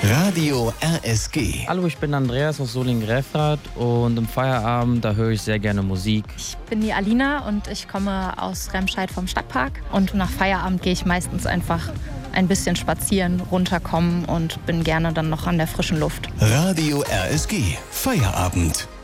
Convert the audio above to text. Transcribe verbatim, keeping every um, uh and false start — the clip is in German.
Radio R S G. Hallo, ich bin Andreas aus Solingen-Grefrath und im Feierabend, da höre ich sehr gerne Musik. Ich bin die Alina und ich komme aus Remscheid vom Stadtpark. Und nach Feierabend gehe ich meistens einfach ein bisschen spazieren, runterkommen und bin gerne dann noch an der frischen Luft. Radio R S G. Feierabend.